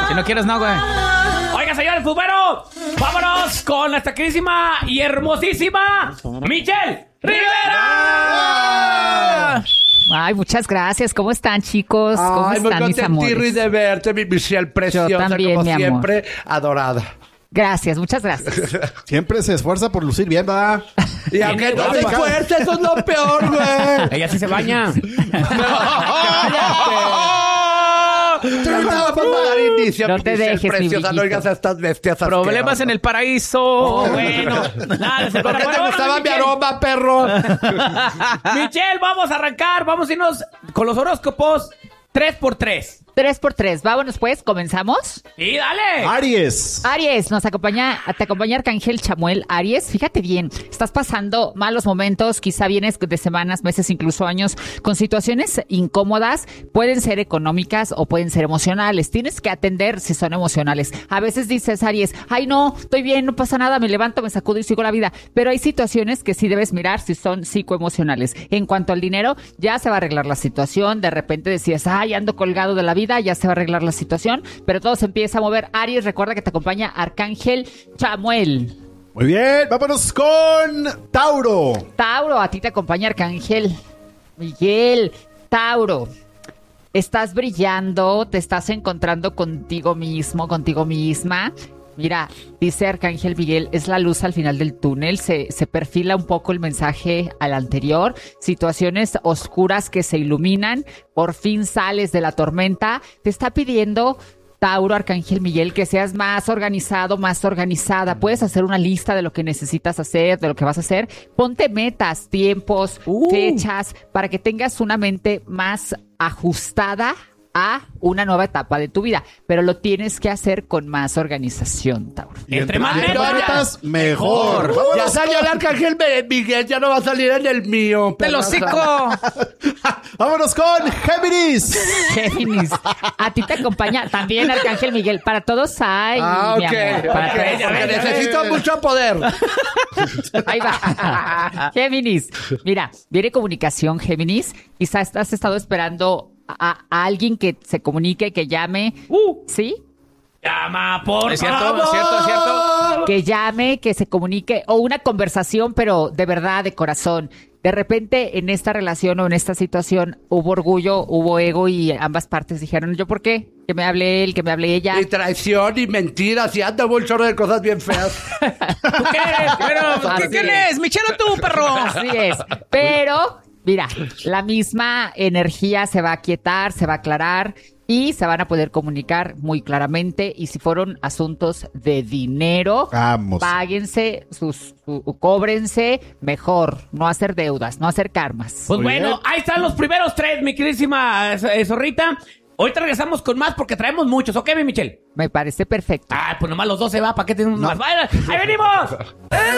Si no quieres, no, güey. Oiga, señores, pues bueno, vámonos con nuestra queridísima y hermosísima Michelle Rivera. Ay, muchas gracias. ¿Cómo están, chicos? ¿Cómo están, mis amores? Muy de verte, mi Michelle preciosa, Yo también, como mi amor. siempre, adorada. Gracias, muchas gracias. Siempre se esfuerza por lucir bien, ¿verdad? Y aunque no te esfuerces, eso es lo peor, güey. Ella sí se baña. Vamos a dar inicio, No mi te Michelle dejes, mi preciosa, no brillito. oigas a estas bestias Problemas asquerosas. en el paraíso. Bueno, nada, ¿Por qué te gustaba mi aroma, perro? Michelle, vamos a arrancar. Vamos a irnos con los horóscopos 3x3. 3x3. Vámonos, pues. ¿Comenzamos? Sí, dale. Aries. Aries, te acompaña Arcángel Chamuel. Aries, fíjate bien, estás pasando malos momentos, quizá vienes de semanas, meses, incluso años, con situaciones incómodas, pueden ser económicas o pueden ser emocionales. Tienes que atender si son emocionales. A veces dices, Aries, ay no, estoy bien, no pasa nada, me levanto, me sacudo y sigo la vida. Pero hay situaciones que sí debes mirar si son psicoemocionales. En cuanto al dinero, ya se va a arreglar la situación. De repente decías, ay, ando colgado de la vida, ya se va a arreglar la situación, pero todo se empieza a mover. Aries, recuerda que te acompaña Arcángel Chamuel. Muy bien, vámonos con Tauro. Tauro, a ti te acompaña Arcángel Miguel. Tauro, estás brillando, te estás encontrando contigo mismo, contigo misma. Mira, dice Arcángel Miguel, es la luz al final del túnel, se perfila un poco el mensaje al anterior, situaciones oscuras que se iluminan, por fin sales de la tormenta, te está pidiendo, Tauro, Arcángel Miguel, que seas más organizado, más organizada, puedes hacer una lista de lo que necesitas hacer, de lo que vas a hacer, ponte metas, tiempos, fechas, para que tengas una mente más ajustada a una nueva etapa de tu vida, pero lo tienes que hacer con más organización, Tauro. Y Entre más metas, mejor. Ya salió el Arcángel Miguel, ya no va a salir en el mío. ¡Te lo hocico! Vámonos con Géminis. Géminis, a ti te acompaña también Arcángel Miguel, para todos hay, mi amor, para todos Porque hay. necesito mucho poder. Ahí va. Géminis, mira, viene comunicación, Géminis, quizás has estado esperando a alguien que se comunique, que llame, ¿sí? Llama, por Es favor. cierto. Que llame, que se comunique, o una conversación, pero de verdad, de corazón. De repente, en esta relación o en esta situación, hubo orgullo, hubo ego y ambas partes dijeron, ¿yo por qué? Que me hable él, que me hable ella. Y traición y mentiras y anda un chorro de cosas bien feas. ¿Tú qué eres? Pero, Así ¿quién es. es? ¿Michelle o tú, perro? Así es. Pero, mira, la misma energía se va a aquietar, se va a aclarar y se van a poder comunicar muy claramente. Y si fueron asuntos de dinero, Vamos. páguense, cóbrense mejor. No hacer deudas, no hacer karmas. Pues Muy bueno, bien. ahí están los primeros 3, mi queridísima Zorrita. Ahorita regresamos con más porque traemos muchos, ¿ok, mi Michelle? Me parece perfecto. Ah, pues nomás los 12 va, ¿para qué tenemos más? ¡Ahí venimos!